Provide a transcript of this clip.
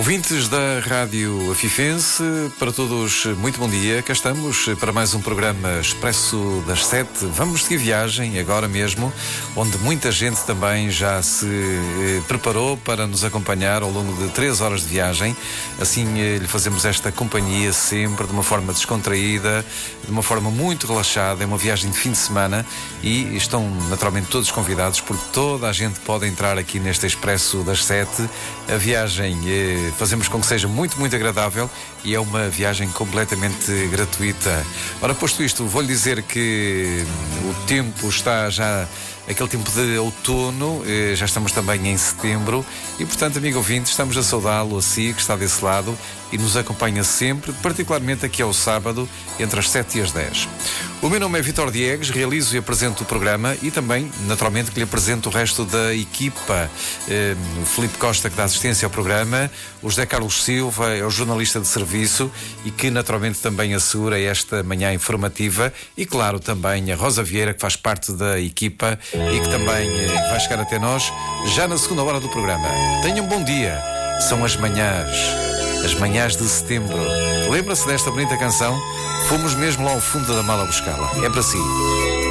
Ouvintes da Rádio Afifense, para todos, muito bom dia. Cá estamos para mais um programa Expresso das 7. Vamos seguir viagem agora mesmo, onde muita gente também já se preparou para nos acompanhar ao longo de 3 horas de viagem. Assim lhe fazemos esta companhia sempre de uma forma descontraída, de uma forma muito relaxada. É uma viagem de fim de semana e estão naturalmente todos convidados, porque toda a gente pode entrar aqui neste Expresso das 7. A viagem fazemos com que seja muito, muito agradável e é uma viagem completamente gratuita. Ora, posto isto, vou-lhe dizer que o tempo está já aquele tempo de outono, já estamos também em setembro e, portanto, amigo ouvinte, estamos a saudá-lo a si, que está desse lado e nos acompanha sempre, particularmente aqui ao sábado, entre as 7 e as 10. O meu nome é Vítor Diegues, realizo e apresento o programa e também, naturalmente, que lhe apresento o resto da equipa. O Filipe Costa, que dá assistência ao programa, o José Carlos Silva é o jornalista de serviço e que, naturalmente, também assegura esta manhã informativa e, claro, também a Rosa Vieira, que faz parte da equipa e que também vai chegar até nós já na segunda hora do programa. Tenham um bom dia. São as manhãs de setembro. Lembra-se desta bonita canção? Fomos mesmo lá ao fundo da mala buscá-la. É para si.